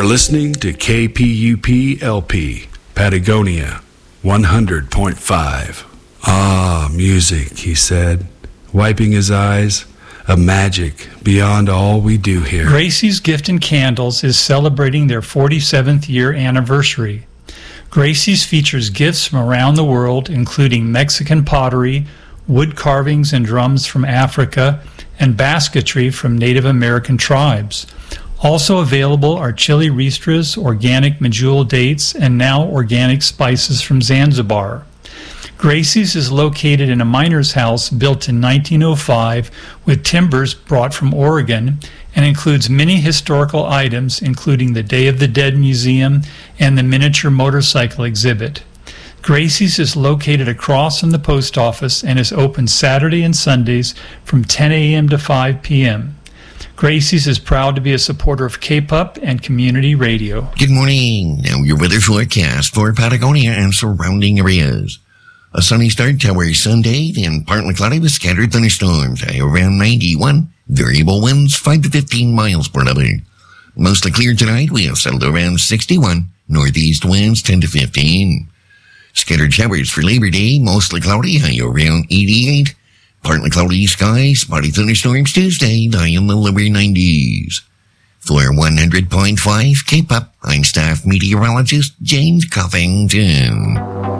listening to KPUP LP, Patagonia, 100.5. Ah, music, he said, wiping his eyes. A magic beyond all we do here. Gracie's Gift and Candles is celebrating their 47th year anniversary. Gracie's features gifts from around the world, including Mexican pottery, wood carvings and drums from Africa, and basketry from Native American tribes. Also available are chili ristras, organic medjool dates, and now organic spices from Zanzibar. Gracie's is located in a miner's house built in 1905 with timbers brought from Oregon and includes many historical items, including the Day of the Dead Museum and the miniature motorcycle exhibit. Gracie's is located across from the post office and is open Saturday and Sundays from 10 a.m. to 5 p.m. Gracie's is proud to be a supporter of K-Pup and community radio. Good morning. Now your weather forecast for Patagonia and surrounding areas. A sunny start towards Sunday, then partly cloudy with scattered thunderstorms, high around 91. Variable winds 5 to 15 miles per hour. Mostly clear tonight, we'll settle around 61. Northeast winds 10 to 15. Scattered showers for Labor Day, mostly cloudy, high around 88. Partly cloudy skies, spotty thunderstorms Tuesday, high in the lower 90s. For 100.5 K-Pop, I'm staff meteorologist James Covington.